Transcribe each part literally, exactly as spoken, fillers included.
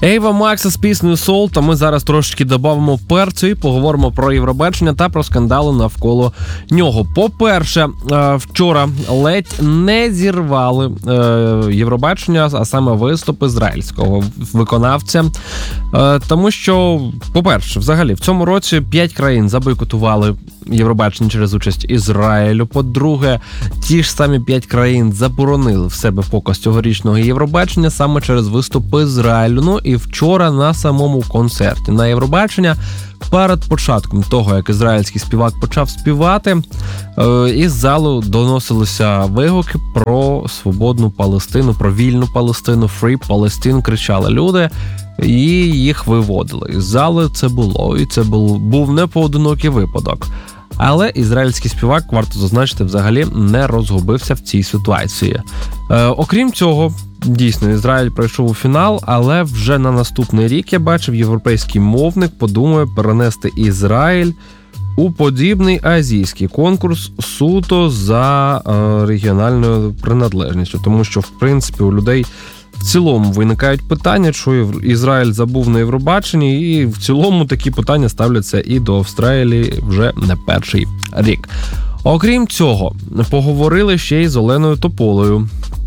Ейва Макса з піснею «Soul», та ми зараз трошечки додамо перцю і поговоримо про Євробачення та про скандали навколо нього. По-перше, вчора ледь не зірвали Євробачення, а саме виступ ізраїльського виконавця. Тому що, по-перше, взагалі, в цьому році п'ять країн забойкотували Євробачення через участь Ізраїлю. По-друге, ті ж самі п'ять країн заборонили в себе показ цьогорічного Євробачення саме через виступ Ізраїлю. Ну і вчора на самому концерті на Євробачення, перед початком того, як ізраїльський співак почав співати, із залу доносилися вигуки про свободну Палестину, про вільну Палестину, «Free Palestine» кричали люди, і їх виводили. Із зали це було, і це був, був не поодинокий випадок. Але ізраїльський співак, варто зазначити, взагалі не розгубився в цій ситуації. Е, окрім цього, дійсно, Ізраїль пройшов у фінал, але вже на наступний рік, я бачив, європейський мовник подумає перенести Ізраїль у подібний азійський конкурс суто за е, регіональною приналежністю. Тому що, в принципі, у людей в цілому виникають питання, що Ізраїль забув на Євробаченні, і в цілому такі питання ставляться і до Австралії вже не перший рік. Окрім цього, поговорили ще й з Оленою Тополею,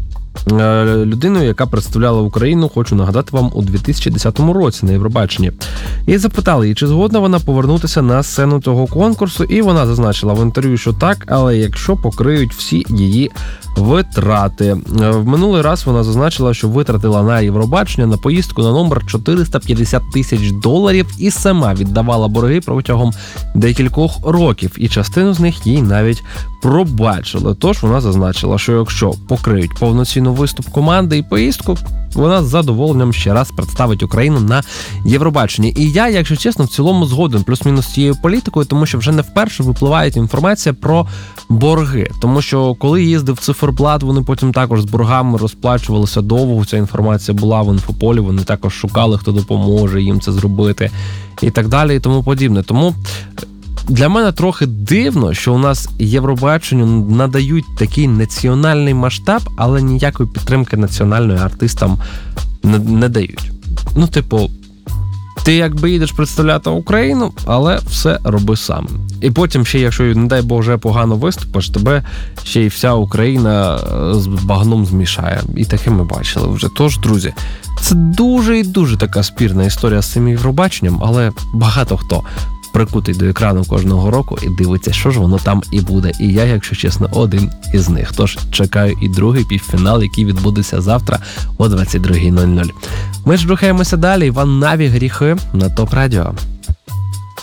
людиною, яка представляла Україну, хочу нагадати вам, у дві тисячі десятому році на Євробаченні. І запитали її, чи згодна вона повернутися на сцену того конкурсу, і вона зазначила в інтерв'ю, що так, але якщо покриють всі її витрати. В минулий раз вона зазначила, що витратила на Євробачення на поїздку на номер чотириста п'ятдесят тисяч доларів і сама віддавала борги протягом декількох років, і частину з них їй навіть пробачили. Тож вона зазначила, що якщо покриють повноцінний виступ команди і поїздку, вона з задоволенням ще раз представить Україну на Євробаченні. І я, якщо чесно, в цілому згоден плюс-мінус з цією політикою, тому що вже не вперше випливає інформація про борги. Тому що коли їздив циферблат, вони потім також з боргами розплачувалися довго. Ця інформація була в інфополі, вони також шукали, хто допоможе їм це зробити і так далі і тому подібне. Тому для мене трохи дивно, що у нас Євробаченню надають такий національний масштаб, але ніякої підтримки національної артистам не, не дають. Ну, типу, ти якби їдеш представляти Україну, але все роби сам. І потім ще, якщо, не дай Боже, погано виступиш, тебе ще й вся Україна з багном змішає. І таке ми бачили вже. Тож, друзі, це дуже і дуже така спірна історія з цим Євробаченням, але багато хто прикутий до екрану кожного року і дивиться, що ж воно там і буде. І я, якщо чесно, один із них. Тож чекаю і другий півфінал, який відбудеться завтра о двадцять друга нуль нуль. Ми ж рухаємося далі. Іван Наві, «Гріхи» на ТОП Радіо.